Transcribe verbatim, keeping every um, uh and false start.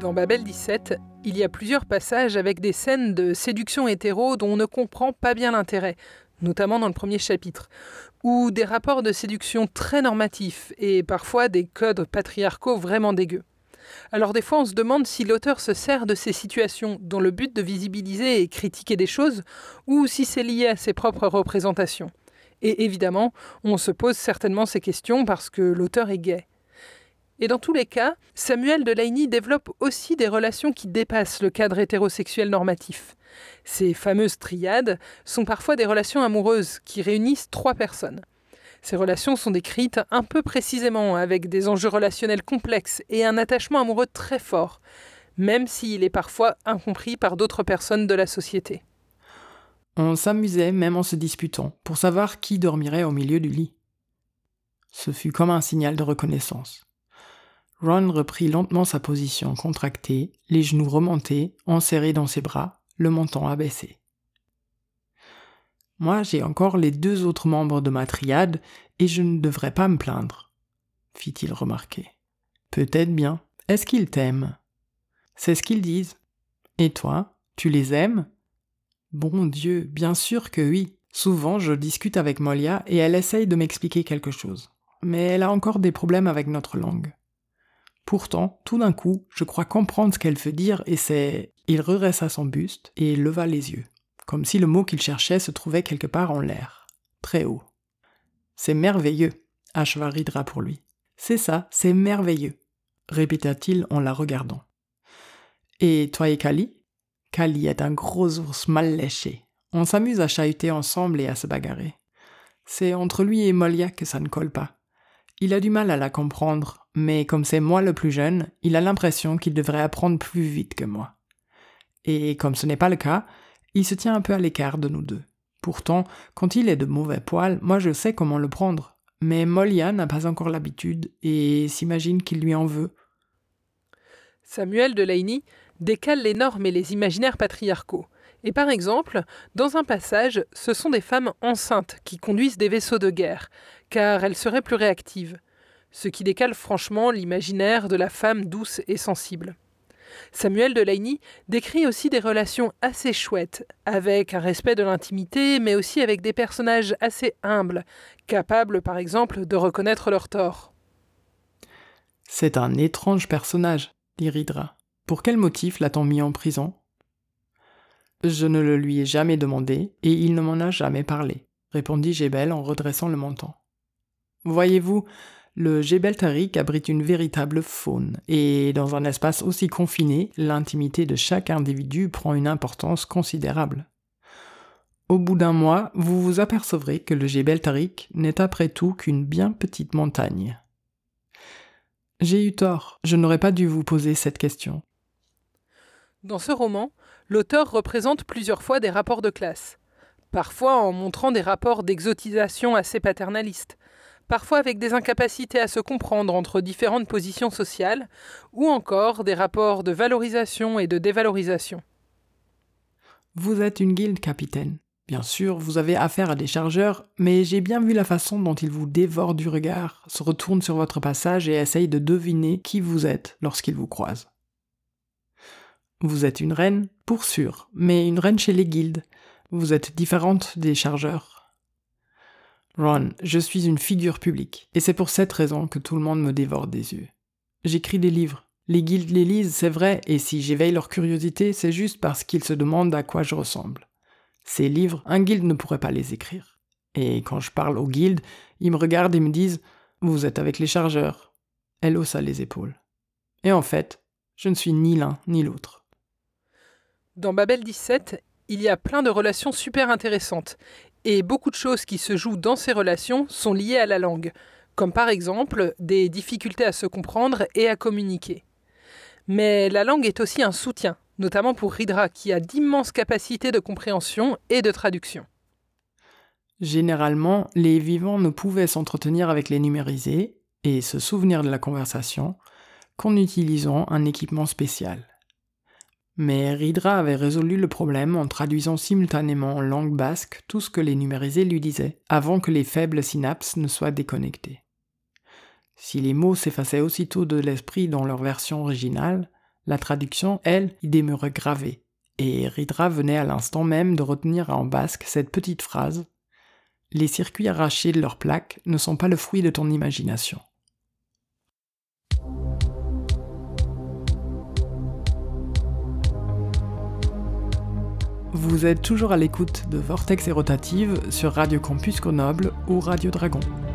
Dans Babel dix-sept, il y a plusieurs passages avec des scènes de séduction hétéro dont on ne comprend pas bien l'intérêt, notamment dans le premier chapitre, ou des rapports de séduction très normatifs et parfois des codes patriarcaux vraiment dégueux. Alors des fois on se demande si l'auteur se sert de ces situations dans le but de visibiliser et critiquer des choses, ou si c'est lié à ses propres représentations. Et évidemment, on se pose certainement ces questions parce que l'auteur est gay. Et dans tous les cas, Samuel Delany développe aussi des relations qui dépassent le cadre hétérosexuel normatif. Ces fameuses triades sont parfois des relations amoureuses qui réunissent trois personnes. Ces relations sont décrites un peu précisément, avec des enjeux relationnels complexes et un attachement amoureux très fort, même s'il est parfois incompris par d'autres personnes de la société. On s'amusait même en se disputant pour savoir qui dormirait au milieu du lit. Ce fut comme un signal de reconnaissance. Ron reprit lentement sa position contractée, les genoux remontés, enserrés dans ses bras, le menton abaissé. Moi, j'ai encore les deux autres membres de ma triade et je ne devrais pas me plaindre, fit-il remarquer. Peut-être bien. Est-ce qu'ils t'aiment ? C'est ce qu'ils disent. Et toi, tu les aimes ? Bon Dieu, bien sûr que oui. Souvent, je discute avec Molia et elle essaye de m'expliquer quelque chose. Mais elle a encore des problèmes avec notre langue. Pourtant, tout d'un coup, je crois comprendre ce qu'elle veut dire et c'est... Il redressa son buste et leva les yeux, comme si le mot qu'il cherchait se trouvait quelque part en l'air, très haut. C'est merveilleux, acheva Ridra pour lui. C'est ça, c'est merveilleux, répéta-t-il en la regardant. Et toi et Kali ? Kali est un gros ours mal léché. On s'amuse à chahuter ensemble et à se bagarrer. C'est entre lui et Molia que ça ne colle pas. Il a du mal à la comprendre, mais comme c'est moi le plus jeune, il a l'impression qu'il devrait apprendre plus vite que moi. Et comme ce n'est pas le cas, il se tient un peu à l'écart de nous deux. Pourtant, quand il est de mauvais poil, moi je sais comment le prendre. Mais Molia n'a pas encore l'habitude et s'imagine qu'il lui en veut. Samuel Delany décale les normes et les imaginaires patriarcaux. Et par exemple, dans un passage, ce sont des femmes enceintes qui conduisent des vaisseaux de guerre, car elles seraient plus réactives, ce qui décale franchement l'imaginaire de la femme douce et sensible. Samuel Delany décrit aussi des relations assez chouettes, avec un respect de l'intimité, mais aussi avec des personnages assez humbles, capables par exemple de reconnaître leurs torts. C'est un étrange personnage, dit Ridra. Pour quel motif l'a-t-on mis en prison ? Je ne le lui ai jamais demandé, et il ne m'en a jamais parlé, répondit Jebel en redressant le menton. Voyez-vous, le Jebel Tariq abrite une véritable faune, et dans un espace aussi confiné, l'intimité de chaque individu prend une importance considérable. Au bout d'un mois, vous vous apercevrez que le Jebel Tariq n'est après tout qu'une bien petite montagne. J'ai eu tort, je n'aurais pas dû vous poser cette question. Dans ce roman, l'auteur représente plusieurs fois des rapports de classe, parfois en montrant des rapports d'exotisation assez paternalistes, parfois avec des incapacités à se comprendre entre différentes positions sociales, ou encore des rapports de valorisation et de dévalorisation. Vous êtes une guilde, capitaine. Bien sûr, vous avez affaire à des chargeurs, mais j'ai bien vu la façon dont ils vous dévorent du regard, se retournent sur votre passage et essayent de deviner qui vous êtes lorsqu'ils vous croisent. Vous êtes une reine, pour sûr, mais une reine chez les guildes. Vous êtes différente des chargeurs. Ron, je suis une figure publique, et c'est pour cette raison que tout le monde me dévore des yeux. J'écris des livres. Les guildes les lisent, c'est vrai, et si j'éveille leur curiosité, c'est juste parce qu'ils se demandent à quoi je ressemble. Ces livres, un guilde ne pourrait pas les écrire. Et quand je parle aux guildes, ils me regardent et me disent « Vous êtes avec les chargeurs ». Elle haussa les épaules. Et en fait, je ne suis ni l'un ni l'autre. Dans Babel dix-sept, il y a plein de relations super intéressantes, et beaucoup de choses qui se jouent dans ces relations sont liées à la langue, comme par exemple des difficultés à se comprendre et à communiquer. Mais la langue est aussi un soutien, notamment pour Ridra, qui a d'immenses capacités de compréhension et de traduction. Généralement, les vivants ne pouvaient s'entretenir avec les numérisés et se souvenir de la conversation qu'en utilisant un équipement spécial. Mais Ridra avait résolu le problème en traduisant simultanément en langue basque tout ce que les numérisés lui disaient, avant que les faibles synapses ne soient déconnectées. Si les mots s'effaçaient aussitôt de l'esprit dans leur version originale, La traduction, elle, y demeure gravée, et Ridra venait à l'instant même de retenir en basque cette petite phrase « Les circuits arrachés de leurs plaques ne sont pas le fruit de ton imagination ». Vous êtes toujours à l'écoute de Vortex et Rotative sur Radio Campus Grenoble ou Radio Dragon.